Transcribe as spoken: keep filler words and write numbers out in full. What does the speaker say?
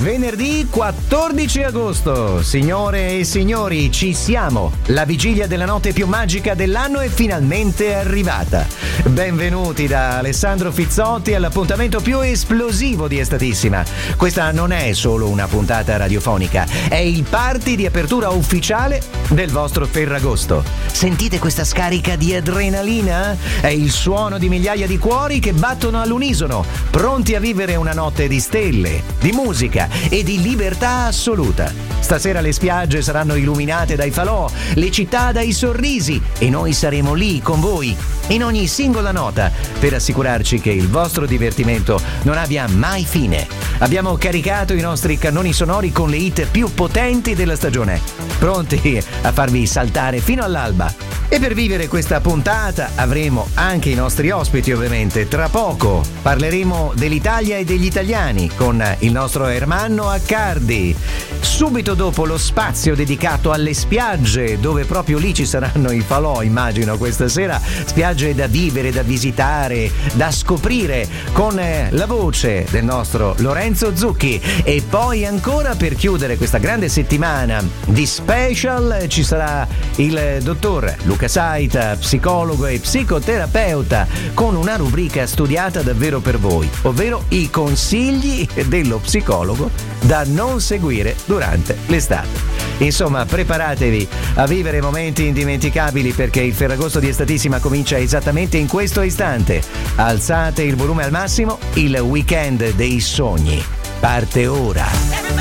Venerdì quattordici agosto, signore e signori, ci siamo. La vigilia della notte più magica dell'anno è finalmente arrivata. Benvenuti da Alessandro Fizzotti all'appuntamento più esplosivo di Estatissima. Questa non è solo una puntata radiofonica, è il party di apertura ufficiale del vostro Ferragosto. Sentite questa scarica di adrenalina? È il suono di migliaia di cuori che battono all'unisono, pronti a vivere una notte di stelle, di musica e di libertà assoluta. Stasera le spiagge saranno illuminate dai falò, le città dai sorrisi e noi saremo lì con voi in ogni singola nota per assicurarci che il vostro divertimento non abbia mai fine. Abbiamo caricato i nostri cannoni sonori con le hit più potenti della stagione, pronti a farvi saltare fino all'alba. E per vivere questa puntata avremo anche i nostri ospiti, ovviamente. Tra poco parleremo dell'Italia e degli italiani con il nostro Ermanno Accardi. Subito dopo lo spazio dedicato alle spiagge, dove proprio lì ci saranno i falò, immagino, questa sera. Spiagge da vivere, da visitare, da scoprire, con la voce del nostro Lorenzo Zucchi. E poi ancora, per chiudere questa grande settimana di special, ci sarà il dottor Luca Saita, psicologo e psicoterapeuta, con una rubrica studiata davvero per voi, ovvero i consigli dello psicologo da non seguire durante l'estate. Insomma, preparatevi a vivere momenti indimenticabili, perché il Ferragosto di Estatissima comincia esattamente in questo istante. Alzate il volume al massimo, il weekend dei sogni parte ora.